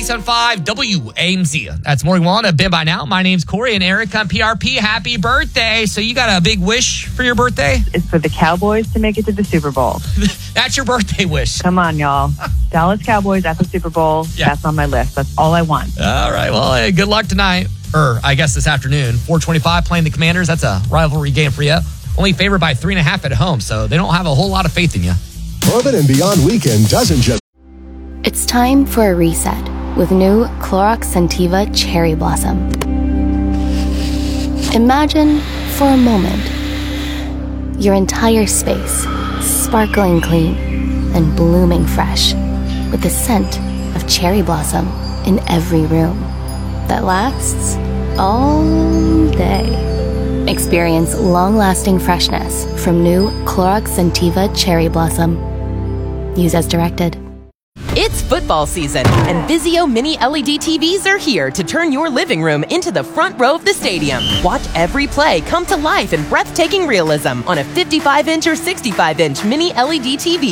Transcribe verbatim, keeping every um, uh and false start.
ninety-seven point five W A M Z. That's Morning One. I've been by now. My name's Corey and Eric on P R P. Happy birthday. So you got a big wish for your birthday? It's for the Cowboys to make it to the Super Bowl. That's your birthday wish. Come on, y'all. Dallas Cowboys at the Super Bowl. Yeah. That's on my list. That's all I want. All right. Well, hey, good luck tonight. Or I guess this afternoon. four twenty-five playing the Commanders. That's a rivalry game for you. Only favored by three and a half at home, so they don't have a whole lot of faith in you. Bourbon and Beyond Weekend doesn't just... It's time for a reset with new Clorox Scentiva Cherry Blossom. Imagine, for a moment, your entire space sparkling clean and blooming fresh with the scent of cherry blossom in every room that lasts all day. Experience long-lasting freshness from new Clorox Scentiva Cherry Blossom. Use as directed. It's football season, and Vizio Mini L E D T Vs are here to turn your living room into the front row of the stadium. Watch every play come to life in breathtaking realism on a fifty-five inch or sixty-five inch Mini L E D T V.